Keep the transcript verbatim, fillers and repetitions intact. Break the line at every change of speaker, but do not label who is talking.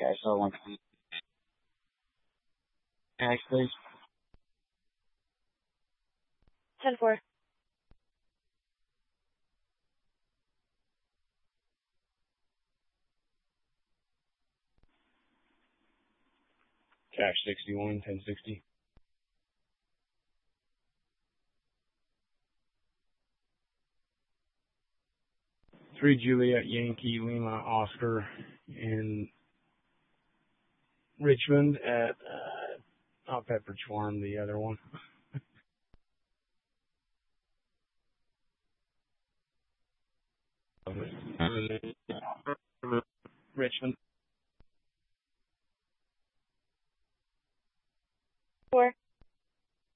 Okay, so one cash, please.
ten four.
Cash sixty-one, ten sixty. Three Juliet Yankee Lima Oscar in Richmond at uh, not Pepperidge Farm, the other one. Richmond.